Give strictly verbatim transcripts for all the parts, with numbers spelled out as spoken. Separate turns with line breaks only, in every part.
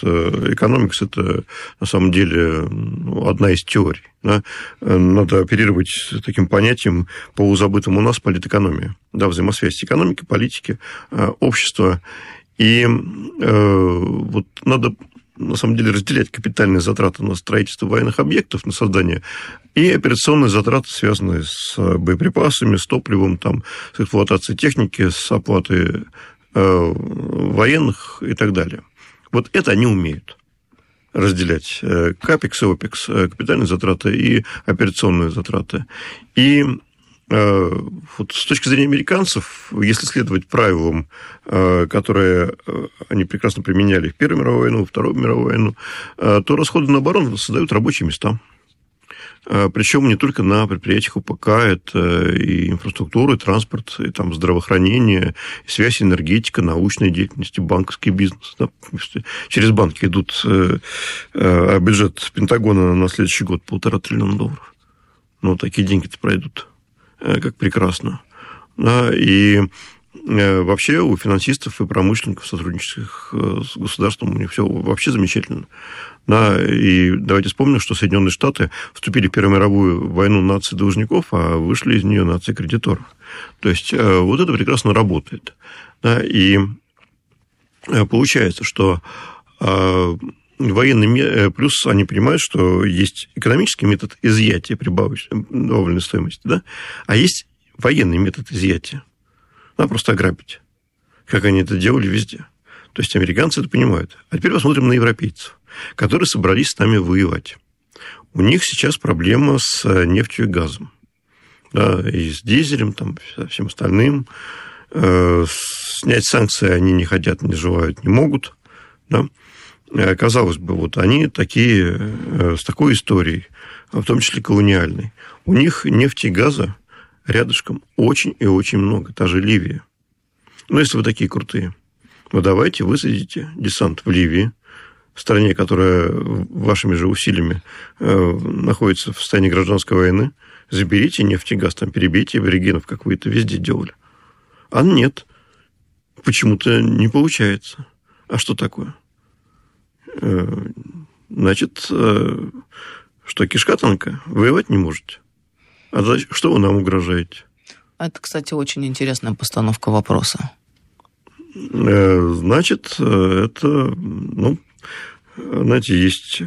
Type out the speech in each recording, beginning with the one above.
экономикс – это на самом деле одна из теорий. Да? Надо оперировать таким понятием, полузабытым у нас, политэкономия. Да, взаимосвязь экономики, политики, общества. И вот надо на самом деле разделять капитальные затраты на строительство военных объектов, на создание, и операционные затраты, связанные с боеприпасами, с топливом, там, с эксплуатацией техники, с оплатой э, военных и так далее. Вот это они умеют разделять. Капекс и опекс, капитальные затраты и операционные затраты. И вот с точки зрения американцев, если следовать правилам, которые они прекрасно применяли в Первую мировую войну, в Вторую мировую войну, то расходы на оборону создают рабочие места. Причем не только на предприятиях ОПК, это и инфраструктура, и транспорт, и там здравоохранение, и связь, энергетика, научная деятельность, и банковский бизнес. Да. Через банки идут а бюджет Пентагона на следующий год полтора триллиона долларов. Ну, такие деньги-то пройдут. Как прекрасно. Да, и вообще у финансистов и промышленников, сотрудничающих с государством, у них все вообще замечательно. Да, и давайте вспомним, что Соединенные Штаты вступили в Первую мировую войну наций должников, а вышли из нее нации кредиторов. То есть вот это прекрасно работает. Да, и получается, что военный, плюс они понимают, что есть экономический метод изъятия прибавочной стоимости, да? А есть военный метод изъятия. Надо просто ограбить, как они это делали везде. То есть американцы это понимают. А теперь посмотрим на европейцев, которые собрались с нами воевать. У них сейчас проблема с нефтью и газом. Да, и с дизелем, там, со всем остальным. Снять санкции они не хотят, не желают, не могут. Да? Казалось бы, вот они такие, с такой историей, в том числе колониальной. У них нефти и газа рядышком очень и очень много, та же Ливия. Ну, если вы такие крутые, ну, давайте высадите десант в Ливии, в стране, которая вашими же усилиями находится в состоянии гражданской войны, заберите нефть и газ, там перебейте аборигенов, как вы это везде делали. А нет, почему-то не получается. А что такое? Значит, что кишка тонка, воевать не можете. А что вы нам угрожаете?
Это, кстати, очень интересная постановка вопроса.
Значит, это, ну, знаете, есть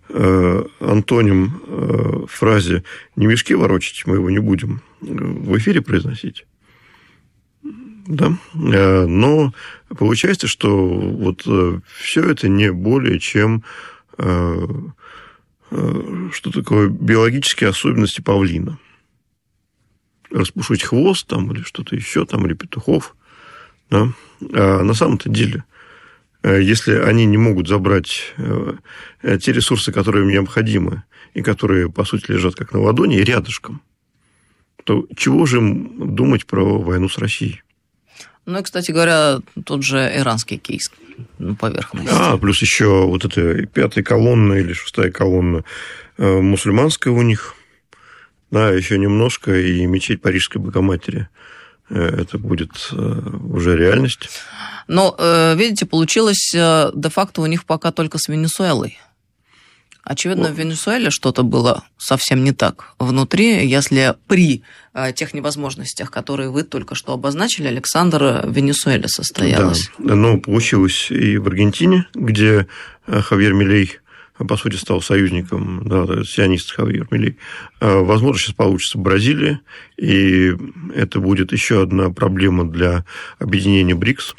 антоним фразе «не мешки ворочать, мы его не будем в эфире произносить». Да, но получается, что вот все это не более чем что такое биологические особенности павлина. Распушить хвост там, или что-то еще, там, или петухов. Да? А на самом-то деле, если они не могут забрать те ресурсы, которые им необходимы, и которые, по сути, лежат как на ладони, рядышком, то чего же им думать про войну с Россией?
Ну, и, кстати говоря, тот же иранский кейс на поверхности.
А, плюс еще вот эта пятая колонна или шестая колонна мусульманская у них. Да, еще немножко, и мечеть Парижской Богоматери. Это будет уже реальность.
Но, видите, получилось де-факто у них пока только с Венесуэлой. Очевидно, в Венесуэле что-то было совсем не так внутри, если при тех невозможностях, которые вы только что обозначили, Александр, в Венесуэле состоялось.
Да, но получилось и в Аргентине, где Хавьер Милей, по сути, стал союзником, да, сионист Хавьер Милей. Возможно, сейчас получится в Бразилии, и это будет еще одна проблема для объединения БРИКС.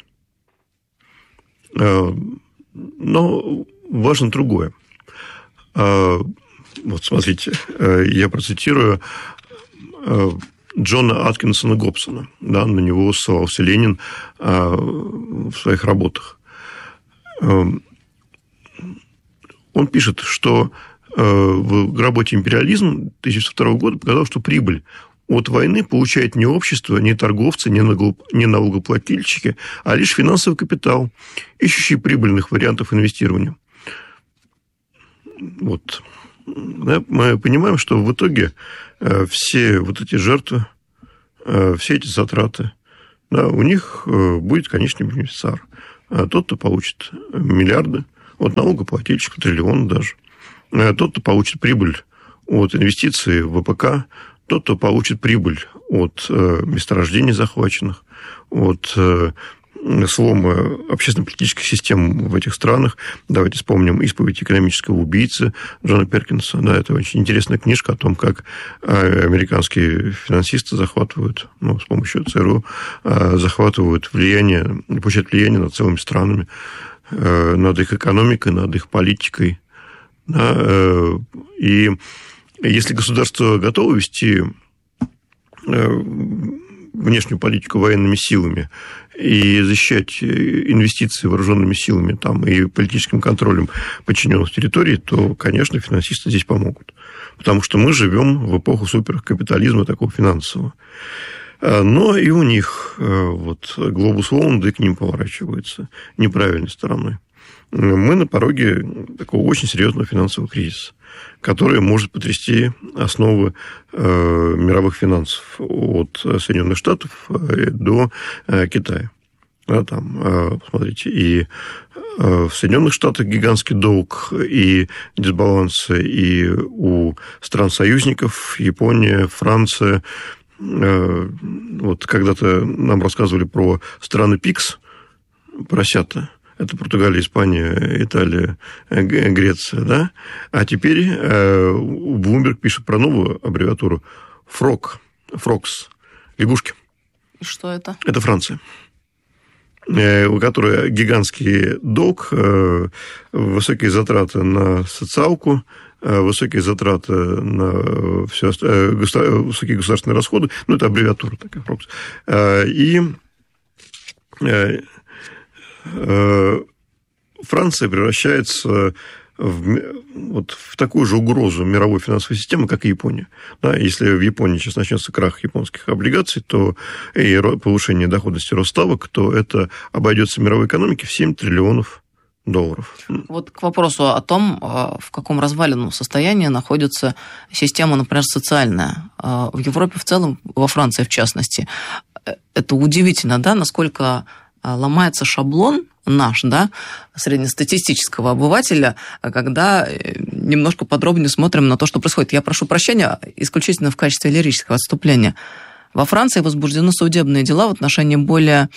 Но важно другое. Вот смотрите, я процитирую Джона Аткинсона Гобсона. Да, на него ссылался Ленин в своих работах. Он пишет, что в работе «Империализм» тысяча девятьсот второго года показал, что прибыль от войны получает не общество, не торговцы, не налогоплательщики, а лишь финансовый капитал, ищущий прибыльных вариантов инвестирования. Вот. Мы понимаем, что в итоге все вот эти жертвы, все эти затраты, да, у них будет конечный бенефициар. Тот, кто получит миллиарды, от налогоплательщиков, триллион даже. Тот, кто получит прибыль от инвестиций в ВПК, тот, кто получит прибыль от месторождений захваченных, от слома общественно-политической системы в этих странах. Давайте вспомним «Исповедь экономического убийцы» Джона Перкинса. Да, это очень интересная книжка о том, как американские финансисты захватывают, ну, с помощью ЦРУ, захватывают влияние, получают влияние над целыми странами, над их экономикой, над их политикой. Да, и если государство готово вести внешнюю политику военными силами и защищать инвестиции вооруженными силами там, и политическим контролем подчиненных территорий, то, конечно, финансисты здесь помогут. Потому что мы живем в эпоху суперкапитализма такого финансового. Но и у них вот, глобус Воланда к ним поворачивается неправильной стороной. Мы на пороге такого очень серьезного финансового кризиса, который может потрясти основы э, мировых финансов от Соединенных Штатов до э, Китая. Да, там, э, посмотрите, и э, в Соединенных Штатах гигантский долг и дисбалансы, и у стран-союзников, Япония, Франция. Э, вот когда-то нам рассказывали про страны ПИКС, поросята. Это Португалия, Испания, Италия, Греция, да? А теперь Bloomberg пишет про новую аббревиатуру фрог, фрогс, лягушки.
Что это?
Это Франция, у которой гигантский долг, высокие затраты на социалку, высокие затраты на все, высокие государственные расходы, ну, это аббревиатура такая, фрогс, и Франция превращается в, вот, в такую же угрозу мировой финансовой системы, как и Япония. Да, если в Японии сейчас начнется крах японских облигаций, то и повышение доходности Росставок, то это обойдется мировой экономике в семь триллионов долларов.
Вот к вопросу о том, в каком разваленном состоянии находится система, например, социальная. В Европе в целом, во Франции в частности. Это удивительно, да, насколько ломается шаблон наш, да, среднестатистического обывателя, когда немножко подробнее смотрим на то, что происходит. Я прошу прощения исключительно в качестве лирического отступления. Во Франции возбуждены судебные дела в отношении более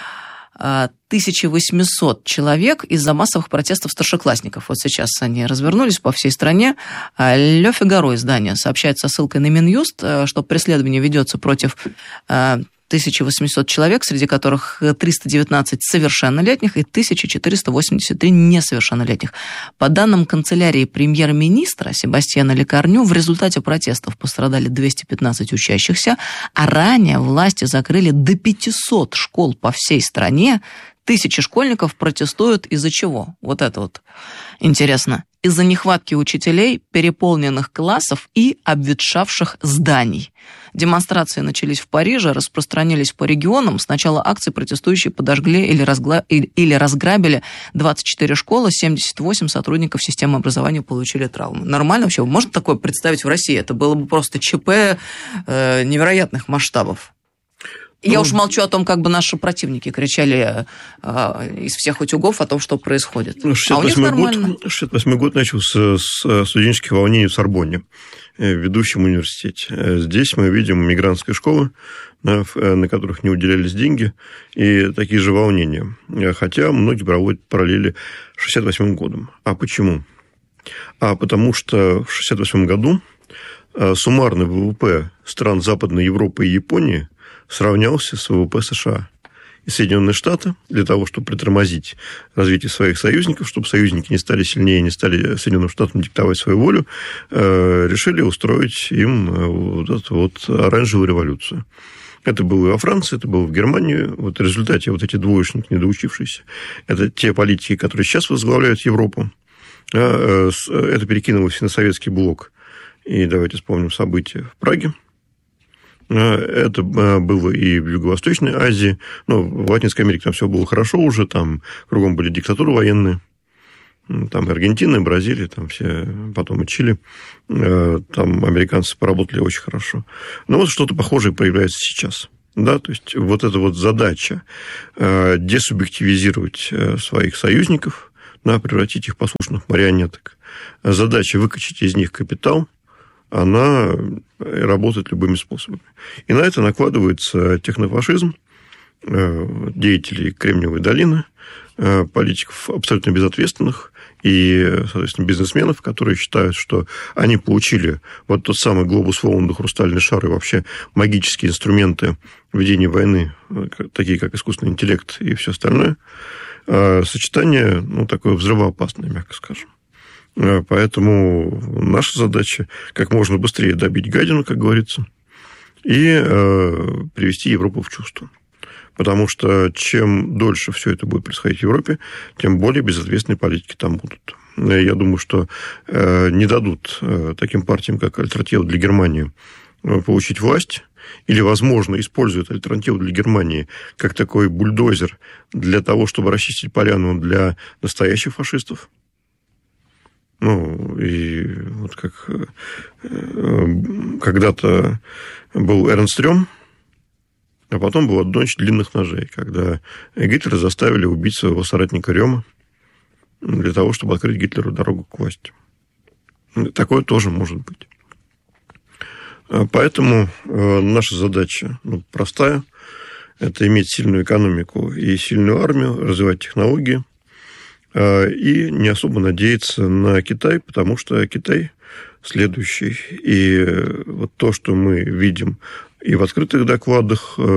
тысяча восемьсот человек из-за массовых протестов старшеклассников. Вот сейчас они развернулись по всей стране. Ле Фигаро издание сообщает со ссылкой на Минюст, что преследование ведется против тысяча восемьсот человек, среди которых триста девятнадцать совершеннолетних и тысяча четыреста восемьдесят три несовершеннолетних. По данным канцелярии премьер-министра Себастьяна Лекарню, в результате протестов пострадали двести пятнадцать учащихся, а ранее власти закрыли до пятисот школ по всей стране. Тысячи школьников протестуют из-за чего? Вот это вот интересно. Из-за нехватки учителей, переполненных классов и обветшавших зданий. Демонстрации начались в Париже, распространились по регионам. С начала акции протестующие подожгли или, разгла... или разграбили двадцать четыре школы, семьдесят восемь сотрудников системы образования получили травмы. Нормально вообще? Можно такое представить в России? Это было бы просто ЧП э, невероятных масштабов. Я ну, уж молчу о том, как бы наши противники кричали э, из всех утюгов о том, что происходит.
шестьдесят восьмой год, шестьдесят восьмой год начался с студенческих волнений в Сорбонне, в ведущем университете. Здесь мы видим мигрантские школы, на, на которых не уделялись деньги, и такие же волнения. Хотя многие проводят параллели с шестьдесят восьмым годом. А почему? А потому что в шестьдесят восьмом году суммарный ВВП стран Западной Европы и Японии сравнялся с ВВП США. И Соединенные Штаты для того, чтобы притормозить развитие своих союзников, чтобы союзники не стали сильнее, не стали Соединенным Штатам диктовать свою волю, решили устроить им вот эту вот оранжевую революцию. Это было и во Франции, это было в Германии. Вот в результате вот эти двоечники, недоучившиеся, это те политики, которые сейчас возглавляют Европу. Это перекинулось на советский блок. И давайте вспомним события в Праге. Это было и в Юго-Восточной Азии, но в Латинской Америке там все было хорошо уже, там кругом были диктатуры военные, там и Аргентина, и Бразилия, там все, потом и Чили, там американцы поработали очень хорошо. Но вот что-то похожее проявляется сейчас. Да, то есть вот эта вот задача десубъективизировать своих союзников, да, превратить их в послушных марионеток. Задача выкачать из них капитал, она работает любыми способами. И на это накладывается технофашизм деятелей Кремниевой долины, политиков абсолютно безответственных и, соответственно, бизнесменов, которые считают, что они получили вот тот самый глобус Воланда, хрустальный шар и вообще магические инструменты ведения войны, такие как искусственный интеллект и все остальное. Сочетание, ну, такое взрывоопасное, мягко скажем. Поэтому наша задача как можно быстрее добить гадину, как говорится, и привести Европу в чувство. Потому что чем дольше все это будет происходить в Европе, тем более безответственные политики там будут. Я думаю, что не дадут таким партиям, как «Альтернатива для Германии», получить власть, или, возможно, используют «Альтернативу для Германии» как такой бульдозер для того, чтобы расчистить поляну для настоящих фашистов. Ну, и вот как когда-то был Эрнст Рём, а потом была «Ночь длинных ножей», когда Гитлера заставили убить своего соратника Рёма для того, чтобы открыть Гитлеру дорогу к власти. Такое тоже может быть. Поэтому наша задача, ну, простая. Это иметь сильную экономику и сильную армию, развивать технологии и не особо надеяться на Китай, потому что Китай следующий. И вот то, что мы видим и в открытых докладах, и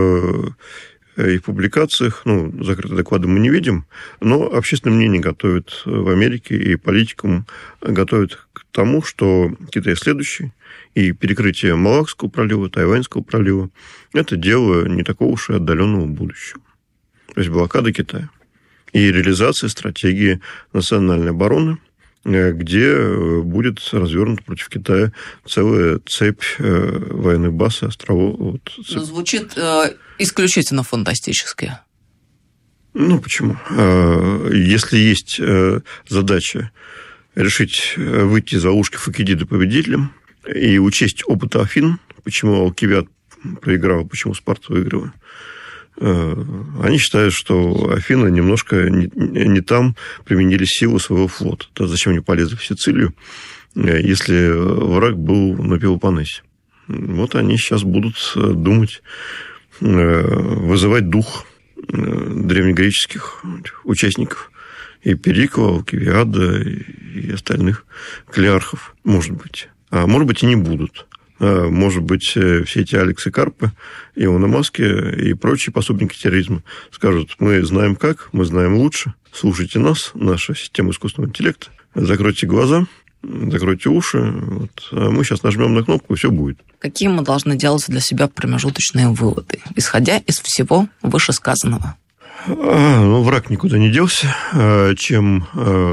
в публикациях, ну, закрытые доклады мы не видим, но общественное мнение готовит в Америке, и политикам готовит к тому, что Китай следующий, и перекрытие Малакского пролива, Тайваньского пролива – это дело не такого уж и отдаленного будущего. То есть блокада Китая и реализация стратегии национальной обороны, где будет развернута против Китая целая цепь военных баз и островов. Вот, цепь.
Звучит э, исключительно фантастически.
Ну, почему? Если есть задача решить выйти из ловушки Фукидиды победителем и учесть опыт Афин, почему Алкивиад проиграл, почему Спарта выиграла, они считают, что Афины немножко не, не там применили силу своего флота. То зачем они полезли в Сицилию, если враг был на Пелопоннесе? Вот они сейчас будут думать, вызывать дух древнегреческих участниких и Перикла, Алкивиада и остальных клеархов, может быть. А может быть, и не будут. Может быть, все эти Алексы Карпы, Илона Маски и прочие пособники терроризма скажут: мы знаем как, мы знаем лучше, слушайте нас, наша система искусственного интеллекта, закройте глаза, закройте уши, вот, а мы сейчас нажмем на кнопку, и все будет.
Какие мы должны делать для себя промежуточные выводы, исходя из всего вышесказанного?
А, ну, враг никуда не делся. Чем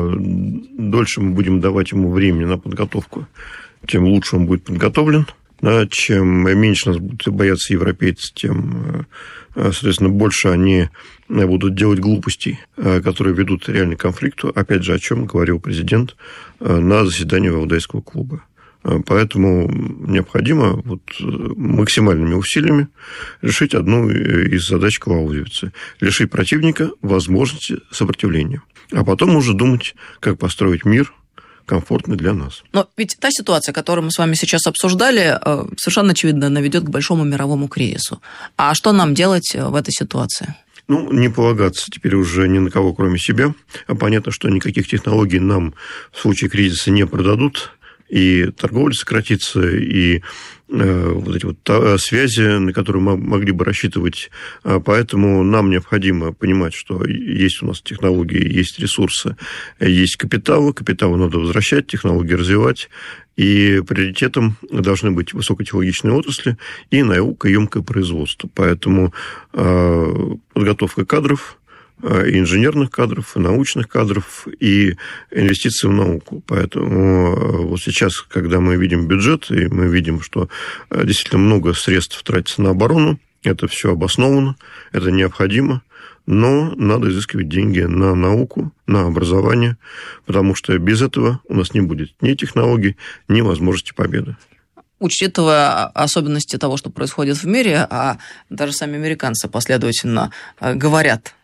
дольше мы будем давать ему времени на подготовку, тем лучше он будет подготовлен. Да, чем меньше нас будут бояться европейцы, тем, соответственно, больше они будут делать глупостей, которые ведут реально к конфликту. Опять же, о чем говорил президент на заседании Валдайского клуба. Поэтому необходимо вот максимальными усилиями решить одну из задач Клаузевица. Лишить противника возможности сопротивления. А потом уже думать, как построить мир комфортный для нас.
Но ведь та ситуация, которую мы с вами сейчас обсуждали, совершенно очевидно, она ведет к большому мировому кризису. А что нам делать в этой ситуации?
Ну, не полагаться теперь уже ни на кого, кроме себя. Понятно, что никаких технологий нам в случае кризиса не продадут. И торговля сократится, и э, вот эти вот связи, на которые мы могли бы рассчитывать. Поэтому нам необходимо понимать, что есть у нас технологии, есть ресурсы, есть капиталы. Капиталы надо возвращать, технологии развивать. И приоритетом должны быть высокотехнологичные отрасли и наука, и емкое производство. Поэтому э, подготовка кадров, и инженерных кадров, и научных кадров, и инвестиции в науку. Поэтому вот сейчас, когда мы видим бюджет, и мы видим, что действительно много средств тратится на оборону, это все обосновано, это необходимо, но надо изыскивать деньги на науку, на образование, потому что без этого у нас не будет ни технологий, ни возможности победы.
Учитывая особенности того, что происходит в мире, а даже сами американцы последовательно говорят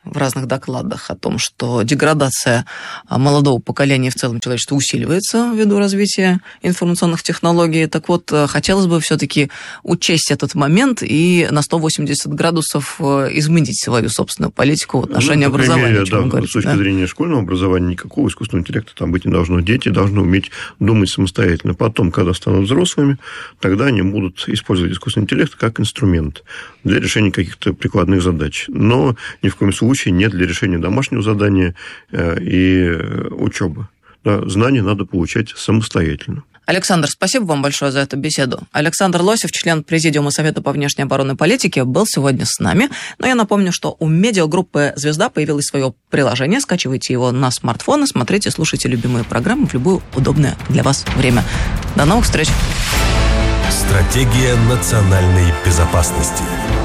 в разных докладах о том, что деградация молодого поколения в целом человечества усиливается ввиду развития информационных технологий. Так вот, хотелось бы все-таки учесть этот момент и на сто восемьдесят градусов изменить свою собственную политику в отношении ну, образования.
Мере, да, говорите, с точки да? зрения школьного образования никакого искусственного интеллекта там быть не должно. Дети должны уметь думать самостоятельно. Потом, когда станут взрослыми, тогда они будут использовать искусственный интеллект как инструмент для решения каких-то прикладных задач. Но ни в коем случае не для решения домашнего задания и учебы. Да, знания надо получать самостоятельно.
Александр, спасибо вам большое за эту беседу. Александр Лосев, член Президиума Совета по внешней оборонной политике, был сегодня с нами. Но я напомню, что у медиагруппы «Звезда» появилось свое приложение. Скачивайте его на смартфоны, смотрите, слушайте любимые программы в любое удобное для вас время. До новых встреч!
Стратегия национальной безопасности.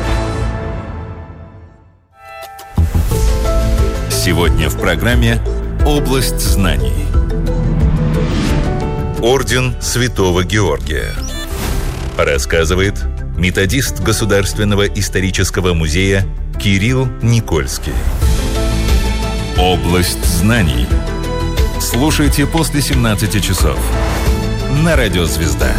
Сегодня в программе «Область знаний». Орден Святого Георгия. Рассказывает методист Государственного исторического музея Кирилл Никольский. «Область знаний». Слушайте после семнадцати часов на радио «Звезда».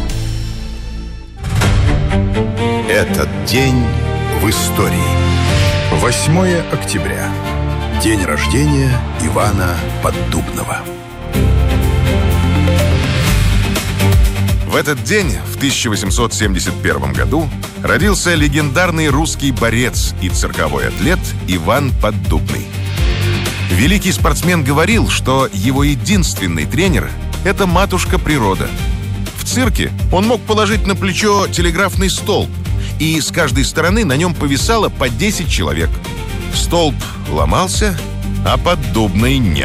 Этот день в истории. восьмое октября. День рождения Ивана Поддубного.
В этот день, в тысяча восемьсот семьдесят первом году, родился легендарный русский борец и цирковой атлет Иван Поддубный. Великий спортсмен говорил, что его единственный тренер – это матушка природа. В цирке он мог положить на плечо телеграфный столб, и с каждой стороны на нем повисало по десять человек. Столб ломался, а Поддубный нет.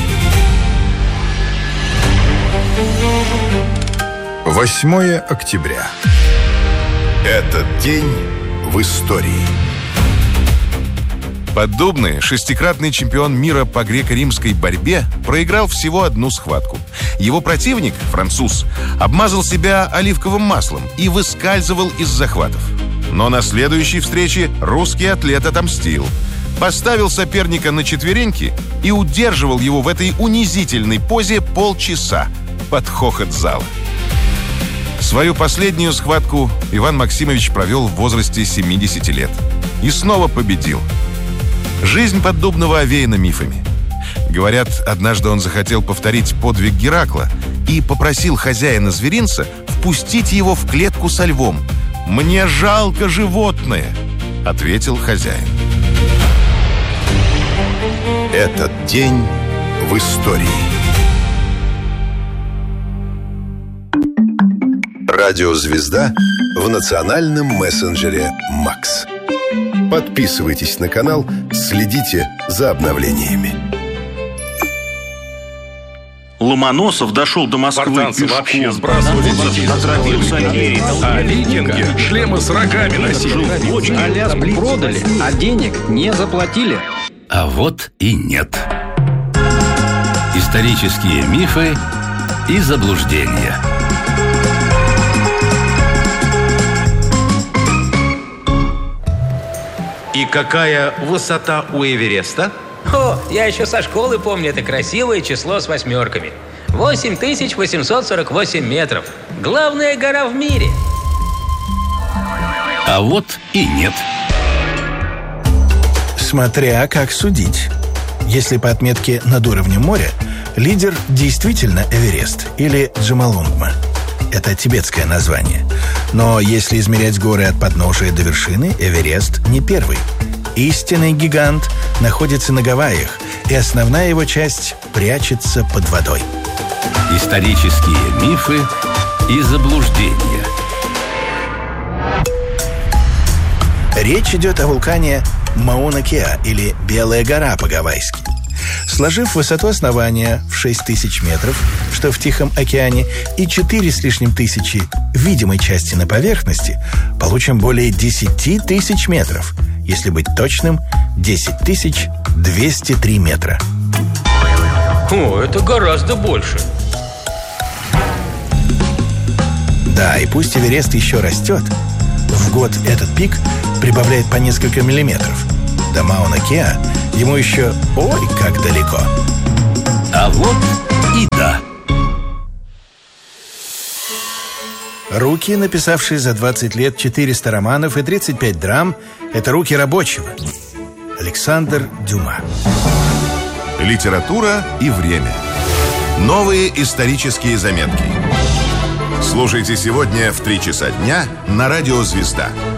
восьмое октября. Этот день в истории.
Поддубный, шестикратный чемпион мира по греко-римской борьбе, проиграл всего одну схватку. Его противник, француз, обмазал себя оливковым маслом и выскальзывал из захватов. Но на следующей встрече русский атлет отомстил. Поставил соперника на четвереньки и удерживал его в этой унизительной позе полчаса под хохот зала. Свою последнюю схватку Иван Максимович провел в возрасте семидесяти лет. И снова победил. Жизнь Поддубного овеяна мифами. Говорят, однажды он захотел повторить подвиг Геракла и попросил хозяина зверинца впустить его в клетку со львом. «Мне жалко животное», — ответил хозяин.
Этот день в истории. Радио «Звезда» в национальном мессенджере «Макс». Подписывайтесь на канал, следите за обновлениями.
Ломоносов дошел до Москвы пешком.
Вообще сбрасывали
отравился Америкой.
А викинги шлемы с рогами носили.
Аляску продали, а денег не заплатили.
А вот и нет. Исторические мифы и заблуждения.
И какая высота у Эвереста?
О, я еще со школы помню это красивое число с восьмерками. восемь тысяч восемьсот сорок восемь метров. Главная гора в мире.
А вот и нет.
Смотря как судить. Если по отметке над уровнем моря, лидер действительно Эверест или Джомолунгма. Это тибетское название. Но если измерять горы от подножия до вершины, Эверест не первый. Истинный гигант находится на Гавайях, и основная его часть прячется под водой.
Исторические мифы и заблуждения.
Речь идет о вулкане Мауна-Кеа, или Белая гора по-гавайски. Сложив высоту основания в шесть тысяч метров, что в Тихом океане, и четыре с лишним тысячи видимой части на поверхности, получим более десять тысяч метров. Если быть точным, десять тысяч двести три метра.
О, это гораздо больше.
Да, и пусть Эверест еще растет, в год этот пик прибавляет по несколько миллиметров. до Мауна-Кеа ему еще ой как далеко.
А вот и да.
Руки, написавшие за двадцать лет четыреста романов и тридцать пять драм, это руки рабочего. Александр Дюма.
Литература и время. Новые исторические заметки. Слушайте сегодня в три часа дня на радио «Звезда».